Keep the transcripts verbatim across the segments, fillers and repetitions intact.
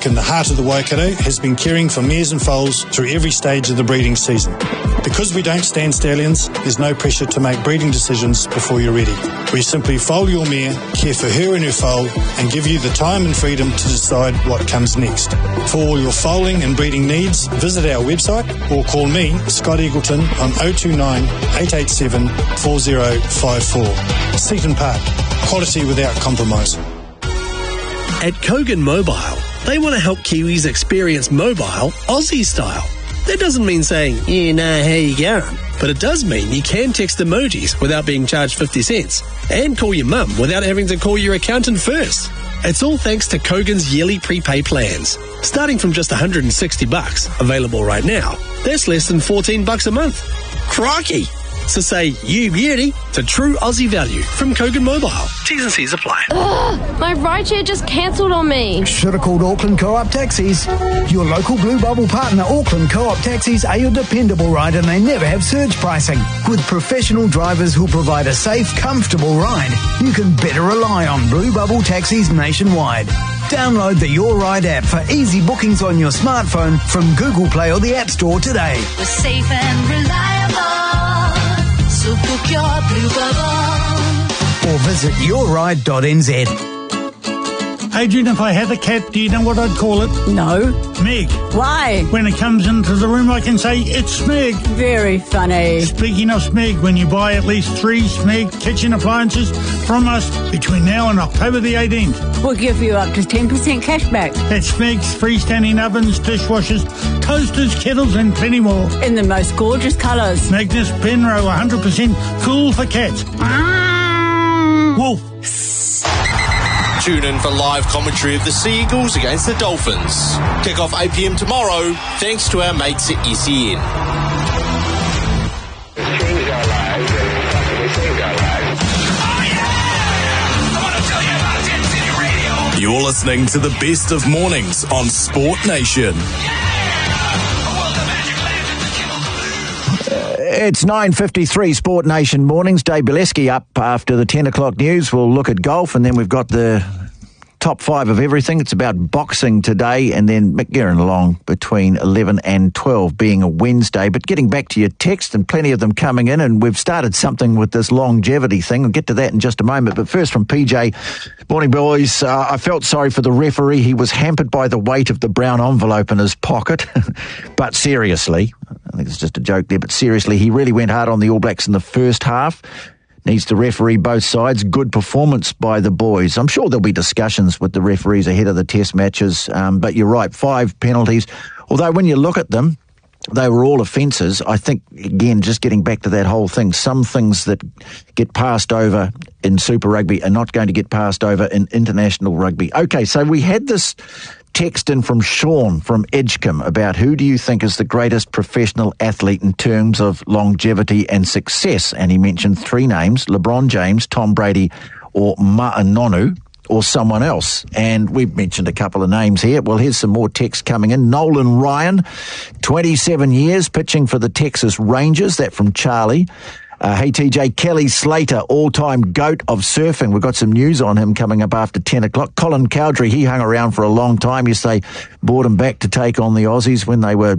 in the heart of the Waikato has been caring for mares and foals through every stage of the breeding season. Because we don't stand stallions, there's no pressure to make breeding decisions before you're ready. We simply foal your mare, care for her and her foal, and give you the time and freedom to decide what comes next. For all your foaling and breeding needs, visit our website or call me, Scott Eagleton, on oh two nine, eight eight seven, four oh five four. Seaton Park, quality without compromise. At Kogan Mobile, they want to help Kiwis experience mobile Aussie style. That doesn't mean saying, you know how you going, but it does mean you can text emojis without being charged fifty cents and call your mum without having to call your accountant first. It's all thanks to Kogan's yearly prepay plans. Starting from just one hundred sixty bucks, available right now, that's less than fourteen bucks a month. Crikey! So say you beauty to true Aussie value from Kogan Mobile. T's and C's apply. Ugh, my rideshare just cancelled on me. Should have called Auckland Co-op Taxis. Your local Blue Bubble partner, Auckland Co-op Taxis, are your dependable ride and they never have surge pricing. With professional drivers who'll provide a safe, comfortable ride, you can better rely on Blue Bubble Taxis nationwide. Download the Your Ride app for easy bookings on your smartphone from Google Play or the App Store today. We're safe and reliable. So book your Blue Bubble. Or visit your ride dot n z. Adrian, if I had a cat, do you know what I'd call it? No. Meg. Why? When it comes into the room, I can say, it's Smeg. Very funny. Speaking of Smeg, when you buy at least three Smeg kitchen appliances from us between now and October the eighteenth. We'll give you up to ten percent cash back. That's Smeg's freestanding ovens, dishwashers, toasters, kettles and plenty more. In the most gorgeous colours. Magnus Penro, one hundred percent cool for cats. Wolf. Tune in for live commentary of the Sea Eagles against the Dolphins. Kick off eight p.m. tomorrow, thanks to our mates at S E N. You're listening to the best of mornings on Sport Nation. It's nine fifty-three Sport Nation mornings. Dave Bileski up after the ten o'clock news. We'll look at golf and then we've got the top five of everything. It's about boxing today and then Mick Guerin along between eleven and twelve being a Wednesday. But getting back to your text and plenty of them coming in, and we've started something with this longevity thing. I'll get to that in just a moment. But first from P J. Morning, boys. Uh, I felt sorry for the referee. He was hampered by the weight of the brown envelope in his pocket. But seriously, I think it's just a joke there, but seriously, he really went hard on the All Blacks in the first half. Needs to referee both sides. Good performance by the boys. I'm sure there'll be discussions with the referees ahead of the test matches, um, but you're right, five penalties. Although when you look at them, they were all offences. I think, again, just getting back to that whole thing, some things that get passed over in Super Rugby are not going to get passed over in international rugby. Okay, so we had this text in from Sean from Edgecombe about who do you think is the greatest professional athlete in terms of longevity and success, and he mentioned three names: LeBron James, Tom Brady, or Ma'a Nonu, or someone else. And we've mentioned a couple of names here. Well, here's some more text coming in. Nolan Ryan, twenty-seven years, pitching for the Texas Rangers. That from Charlie. Uh, hey, T J, Kelly Slater, all-time GOAT of surfing. We've got some news on him coming up after ten o'clock. Colin Cowdrey, he hung around for a long time. Yes, they brought him back to take on the Aussies when they were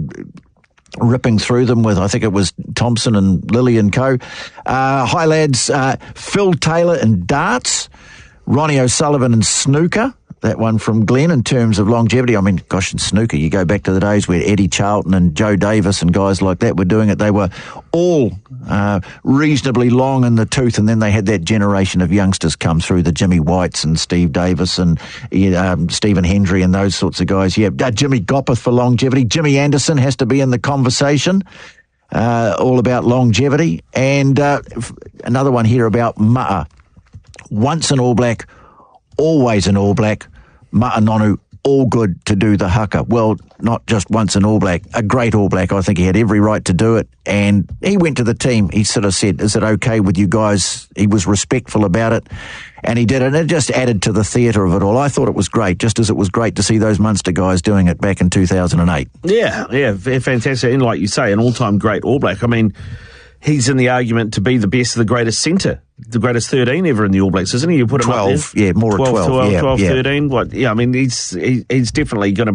ripping through them with, I think it was Thompson and Lilly and co. Uh, hi, lads. Uh, Phil Taylor in darts. Ronnie O'Sullivan in snooker. That one from Glenn in terms of longevity. I mean, gosh, in snooker, you go back to the days where Eddie Charlton and Joe Davis and guys like that were doing it. They were all uh, reasonably long in the tooth, and then they had that generation of youngsters come through, the Jimmy Whites and Steve Davis and um, Stephen Hendry and those sorts of guys. Yeah, uh, Jimmy Gopperth for longevity. Jimmy Anderson has to be in the conversation. Uh, all about longevity. And uh, another one here about Ma'a. Once an All Black, always an All Black. Ma'a Nonu, all good to do the haka. Well, not just once an All Black, a great All Black. I think he had every right to do it. And he went to the team. He sort of said, is it okay with you guys? He was respectful about it. And he did it. And it just added to the theatre of it all. I thought it was great, just as it was great to see those Munster guys doing it back in two thousand eight. Yeah, yeah, fantastic. And like you say, an all-time great All Black. I mean, he's in the argument to be the best of the greatest centre, the greatest thirteen ever in the All Blacks, isn't he? You put him twelve, up there. yeah, more twelve, at twelve, twelve, yeah, twelve, yeah. thirteen. What? Yeah, I mean, he's he, he's definitely going to